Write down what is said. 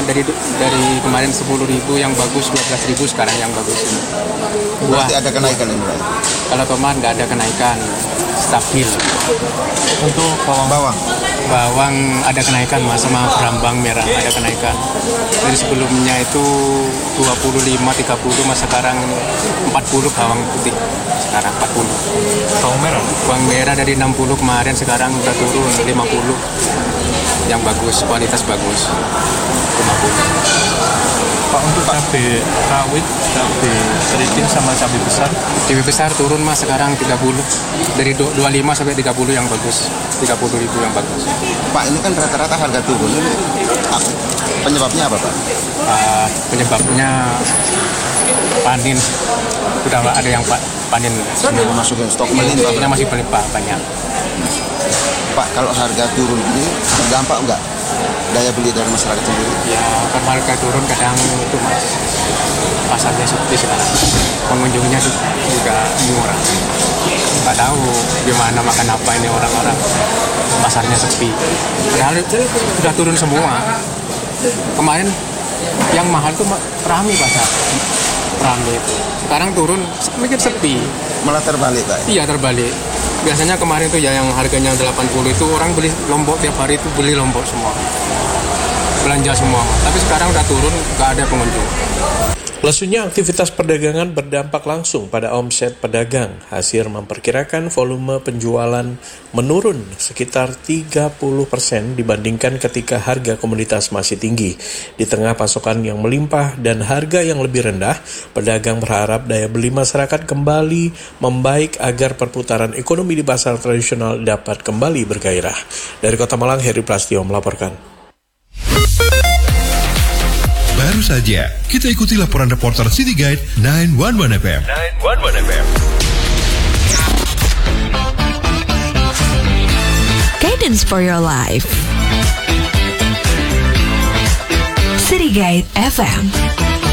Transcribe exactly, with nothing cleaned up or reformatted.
dari dari kemarin sepuluh ribu yang bagus, dua belas ribu sekarang yang bagus. Berarti ada kenaikan ini, Pak? Kalau tomat nggak ada kenaikan, stabil. Untuk bawang? Bawang. Bawang ada kenaikan, Mas, sama berambang merah ada kenaikan. Dari sebelumnya itu dua puluh lima, tiga puluh, Mas, sekarang empat puluh bawang putih. Sekarang empat puluh. Bawang merah? Bawang merah dari enam puluh kemarin sekarang udah turun lima puluh. Yang bagus, kualitas bagus. lima puluh. Pak, untuk cabai rawit, cabai keriting sama cabai besar? Cabai besar turun, Mas, sekarang tiga puluh. Dari dua puluh lima sampai tiga puluh yang bagus. tiga puluh ribu yang bagus. Pak, ini kan rata-rata harga turun. Ini penyebabnya apa, Pak? Uh, penyebabnya panen. Sudah ada yang panen. Sudah masukin stok melimpah. Yang masih melimpah banyak. Pak, kalau harga turun ini berdampak enggak daya beli dari masyarakat sendiri? Ya, kalau harga turun kadang itu, Mas, pasarnya sepi sekarang. Pengunjungnya juga murah. Nggak tahu gimana makan apa ini orang-orang. Pasarnya sepi. Padahal sudah turun semua. Kemarin yang mahal tuh rame pasar. Rame. Sekarang turun, sedikit sepi. Malah terbalik, Pak? Iya, terbalik. Biasanya kemarin tuh ya yang harganya delapan puluh itu orang beli lombok tiap hari itu beli lombok semua. Belanja semua. Tapi sekarang udah turun, nggak ada pengunjung. Lesunya aktivitas perdagangan berdampak langsung pada omset pedagang. Hasir memperkirakan volume penjualan menurun sekitar tiga puluh persen dibandingkan ketika harga komoditas masih tinggi. Di tengah pasokan yang melimpah dan harga yang lebih rendah, pedagang berharap daya beli masyarakat kembali membaik agar perputaran ekonomi di pasar tradisional dapat kembali bergairah. Dari Kota Malang, Heri Prastio melaporkan. Baru saja kita ikuti laporan reporter City Guide sembilan satu satu F M. sembilan satu satu F M. Guidance for your life. City Guide F M.